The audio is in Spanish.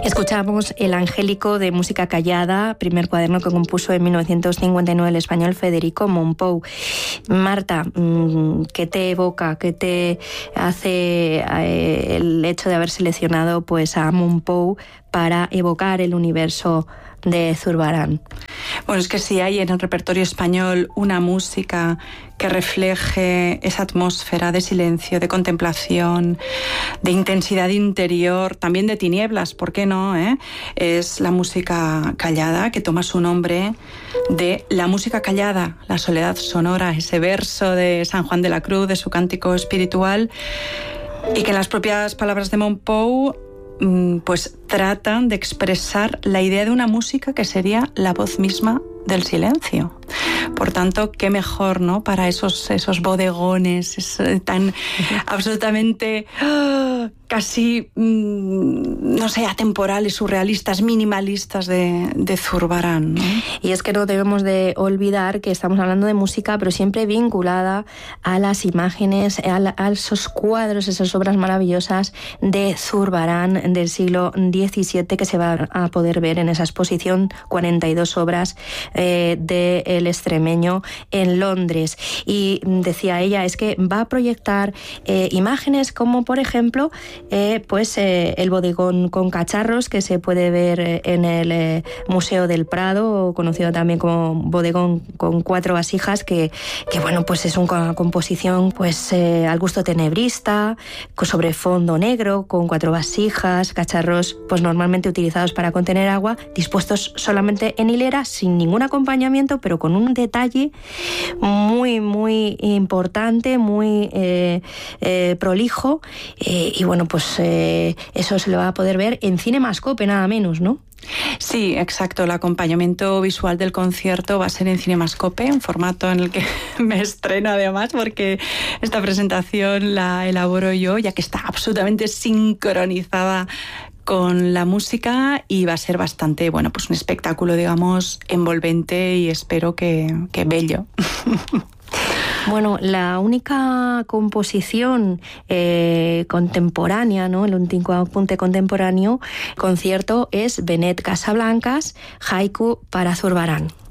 Escuchamos El Angélico de música callada, primer cuaderno que compuso en 1959 el español Federico Mompou. Marta, ¿qué te evoca, qué te hace el hecho de haber seleccionado pues a Mompou para evocar el universo de Zurbarán? Bueno, es que si hay en el repertorio español una música que refleje esa atmósfera de silencio, de contemplación, de intensidad interior, también de tinieblas, ¿por qué no? Es la música callada, que toma su nombre de la música callada, la soledad sonora, ese verso de San Juan de la Cruz, de su cántico espiritual, y que en las propias palabras de Mompou pues tratan de expresar la idea de una música que sería la voz misma del silencio. Por tanto, qué mejor, ¿no?, para esos bodegones tan absolutamente casi, no sé, atemporales, surrealistas, minimalistas de Zurbarán, ¿no? Y es que no debemos de olvidar que estamos hablando de música, pero siempre vinculada a las imágenes, a esos cuadros, esas obras maravillosas de Zurbarán del siglo XVII, que se va a poder ver en esa exposición, 42 obras del extremeño en Londres. Y decía ella, es que va a proyectar imágenes como, por ejemplo, el bodegón con cacharros, que se puede ver en el Museo del Prado, conocido también como bodegón con 4 vasijas, que bueno, pues es una composición pues al gusto tenebrista, sobre fondo negro, con 4 vasijas, cacharros pues normalmente utilizados para contener agua, dispuestos solamente en hilera, sin ningún acompañamiento, pero con un detalle muy, muy importante, muy prolijo, y bueno, pues eso se lo va a poder ver en Cinemascope, nada menos, ¿no? Sí, exacto. El acompañamiento visual del concierto va a ser en Cinemascope, un formato en el que me estreno además, porque esta presentación la elaboro yo, ya que está absolutamente sincronizada con la música, y va a ser bastante, bueno, pues un espectáculo, digamos, envolvente y espero que bello. Bueno, la única composición contemporánea, ¿no?, el único apunte contemporáneo concierto es Benet Casablancas, Haiku para Zurbarán.